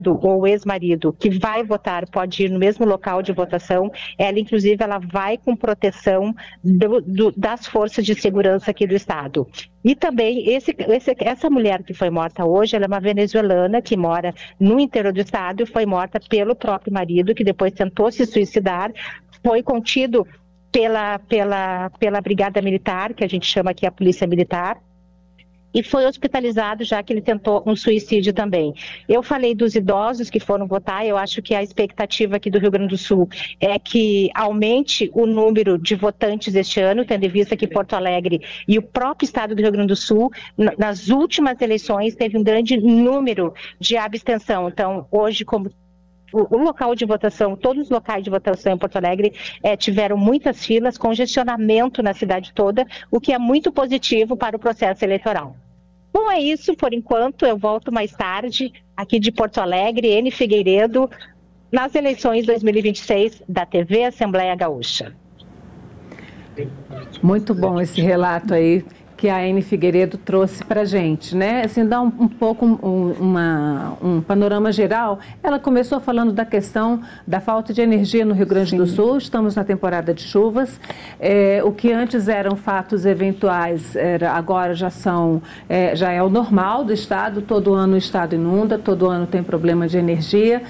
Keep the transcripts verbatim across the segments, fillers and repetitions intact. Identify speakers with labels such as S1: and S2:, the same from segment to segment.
S1: ou ex-marido que vai votar pode ir no mesmo local de votação, ela inclusive ela vai com proteção do, do, das forças de segurança aqui do estado. E também esse, esse, essa mulher que foi morta hoje, ela é uma venezuelana que mora no interior do estado e foi morta pelo próprio marido, que depois tentou se suicidar, foi contido pela, pela, pela brigada militar, que a gente chama aqui a polícia militar, e foi hospitalizado, já que ele tentou um suicídio também. Eu falei dos idosos que foram votar, eu acho que a expectativa aqui do Rio Grande do Sul é que aumente o número de votantes este ano, tendo em vista que Porto Alegre e o próprio estado do Rio Grande do Sul, nas últimas eleições, teve um grande número de abstenção. Então, hoje, como o local de votação, todos os locais de votação em Porto Alegre é, tiveram muitas filas, congestionamento na cidade toda, o que é muito positivo para o processo eleitoral. Bom, é isso por enquanto, eu volto mais tarde, aqui de Porto Alegre, N Figueiredo, nas eleições dois mil e vinte e seis da T V Assembleia Gaúcha.
S2: Muito bom esse relato aí que a N Figueiredo trouxe para a gente, né? Assim, dá um, um pouco um, uma, um panorama geral. Ela começou falando da questão da falta de energia no Rio Grande Sim. do Sul. Estamos na temporada de chuvas. É, o que antes eram fatos eventuais, era, agora já são, é, já é o normal do estado. Todo ano o estado inunda, todo ano tem problema de energia,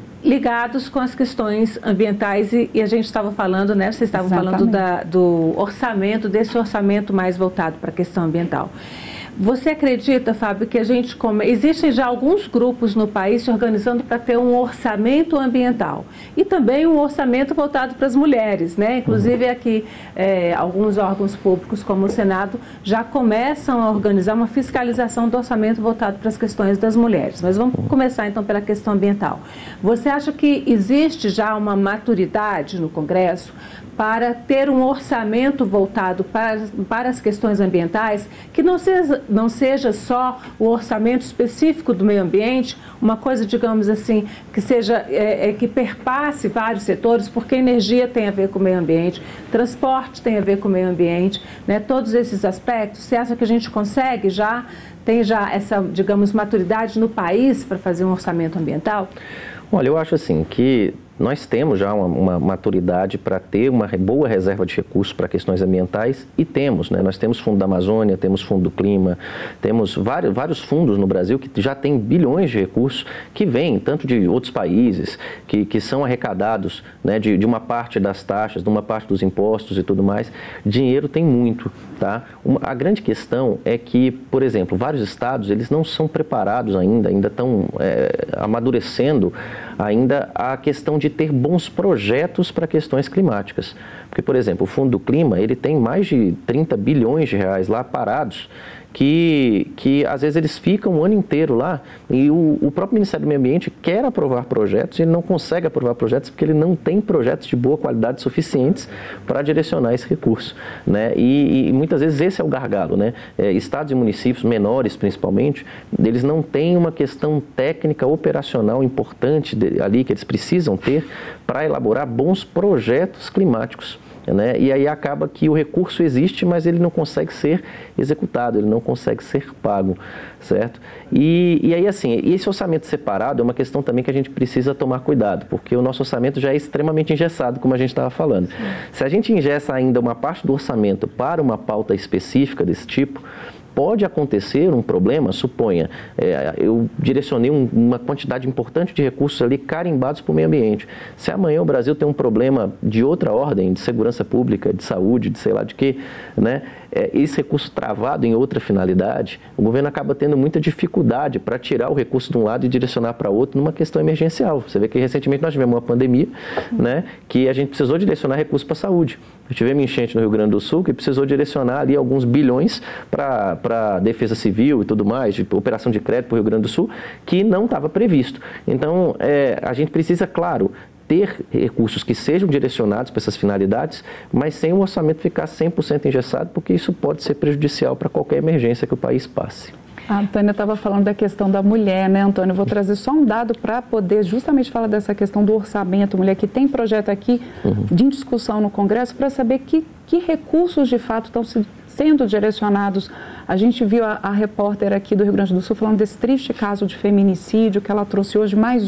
S2: ligados com as questões ambientais e, e a gente estava falando, né, vocês estavam Exatamente. falando da, do orçamento, desse orçamento mais voltado para a questão ambiental. Você acredita, Fábio, que a gente come... existem já alguns grupos no país se organizando para ter um orçamento ambiental e também um orçamento voltado para as mulheres, né? Inclusive aqui é, alguns órgãos públicos como o Senado já começam a organizar uma fiscalização do orçamento voltado para as questões das mulheres. Mas vamos começar então pela questão ambiental. Você acha que existe já uma maturidade no Congresso para ter um orçamento voltado para, para as questões ambientais, que não seja, não seja só o orçamento específico do meio ambiente, uma coisa, digamos assim, que seja é, é, que perpasse vários setores, porque energia tem a ver com o meio ambiente, transporte tem a ver com o meio ambiente, né? Todos esses aspectos. Você acha que a gente consegue já, tem já essa, digamos, maturidade no país para fazer um orçamento ambiental?
S3: Olha, eu acho assim que nós temos já uma, uma maturidade para ter uma boa reserva de recursos para questões ambientais e temos, né? Nós temos Fundo da Amazônia, temos Fundo do Clima, temos vários, vários fundos no Brasil que já têm bilhões de recursos que vêm tanto de outros países, que, que são arrecadados, né, de, de uma parte das taxas, de uma parte dos impostos e tudo mais. Dinheiro tem muito, tá? Uma, a grande questão é que, por exemplo, vários estados, eles não são preparados ainda, ainda estão é, amadurecendo ainda a questão de ter bons projetos para questões climáticas. Porque, por exemplo, o Fundo do Clima, ele tem mais de trinta bilhões de reais lá parados, que, que às vezes eles ficam o ano inteiro lá e o, o próprio Ministério do Meio Ambiente quer aprovar projetos e ele não consegue aprovar projetos porque ele não tem projetos de boa qualidade suficientes para direcionar esse recurso, né? E, e muitas vezes esse é o gargalo, né? É, estados e municípios menores, principalmente, eles não têm uma questão técnica operacional importante de, ali que eles precisam ter para elaborar bons projetos climáticos. Né? E aí acaba que o recurso existe, mas ele não consegue ser executado, ele não consegue ser pago, certo? E, e aí assim, esse orçamento separado é uma questão também que a gente precisa tomar cuidado, porque o nosso orçamento já é extremamente engessado, como a gente estava falando. Sim. Se a gente engessa ainda uma parte do orçamento para uma pauta específica desse tipo, pode acontecer um problema, suponha, é, eu direcionei um, uma quantidade importante de recursos ali carimbados para o meio ambiente. Se amanhã o Brasil tem um problema de outra ordem, de segurança pública, de saúde, de sei lá de quê, né? É, esse recurso travado em outra finalidade, o governo acaba tendo muita dificuldade para tirar o recurso de um lado e direcionar para outro numa questão emergencial. Você vê que recentemente nós tivemos uma pandemia, né, que a gente precisou direcionar recursos para a saúde. Nós tivemos enchente no Rio Grande do Sul que precisou direcionar ali alguns bilhões para para defesa civil e tudo mais, de operação de crédito para o Rio Grande do Sul, que não estava previsto. Então, é, a gente precisa, claro, ter recursos que sejam direcionados para essas finalidades, mas sem o orçamento ficar cem por cento engessado, porque isso pode ser prejudicial para qualquer emergência que o país passe.
S4: A Antônia estava falando da questão da mulher, né, Antônio? Eu vou trazer só um dado para poder justamente falar dessa questão do orçamento. Mulher que tem projeto aqui uhum. de discussão no Congresso, para saber que que recursos de fato estão se sendo direcionados. A gente viu a, a repórter aqui do Rio Grande do Sul falando desse triste caso de feminicídio que ela trouxe hoje, mais